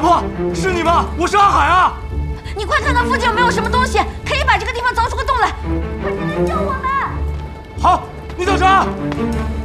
婆，是你吗？我是阿海啊！ 你快看看附近有没有什么东西，可以把这个地方凿出个洞来！快点来救我们！ 好，你等着啊！